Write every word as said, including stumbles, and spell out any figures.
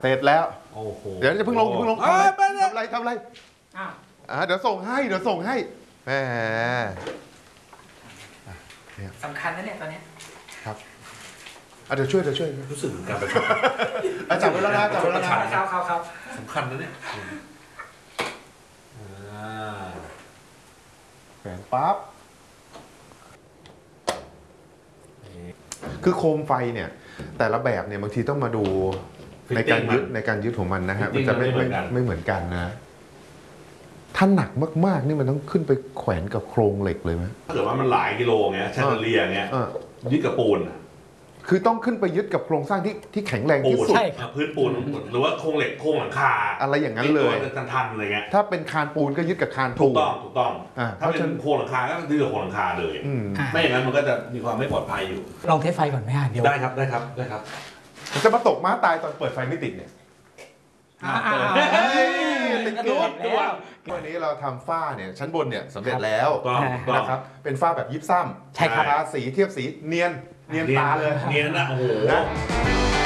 เสร็จแล้วโอ้โหเดี๋ยวจะเพิ่งลงเพิ่งลงทำอะไรทำอะไรอ้าวอ่าเดี๋ยวส่งให้เดี๋ยวส่งให้แหมสำคัญนะเนี่ยตอนนี้ครับอ่ะเดี๋ยวช่วยเดี๋ยวช่วยรู้สึกเหมือนกันไปจับไว้แล้วนะจับไว้แล้วนะครับครับครับสำคัญนะเนี่ยแขวนปั๊บคือโคมไฟเนี่ยแต่ละแบบเนี่ยบางทีต้องมาดูในการยึดในการยึดของมันนะฮะมันจะไม่ไม่ไม่เหมือนกันนะถ้าหนักมากๆนี่มันต้องขึ้นไปแขวนกับโครงเหล็กเลยไหมถ้าเกิดว่ามันหลายกิโลเงี้ยแชนเดอเลียเงี้ยยึดกับปูนคือต้องขึ้นไปยึดกับโครงสร้างที่ที่แข็งแรงที่สุดพื้นปูนหรือว่าโครงเหล็กโครงหลังคาอะไรอย่างนั้นเลยทันทันอะไรเงี้ยถ้าเป็นคานปูนก็ยึดกับคานปูนถูกต้องถูกต้องถ้าเป็นโครงหลังคาก็ยึดกับโครงหลังคาเลยไม่อย่างนั้นมันก็จะมีความไม่ปลอดภัยอยู่ลองเทสไฟก่อนไหมฮะเดี๋ยวได้ครับได้ครับได้ครับจะมาตกม้าตายตอนเปิดไฟไม่ติดเนี่ยติดเกินแล้ววันนี้เราทำฝ้าเนี่ยชั้นบนเนี่ยสำเร็จแล้วนะครับเป็นฝ้าแบบยิบซ้ำใช่ครับทาสีเทียบสีเนียนเนียนตาเลยเนียนนะโอ้โห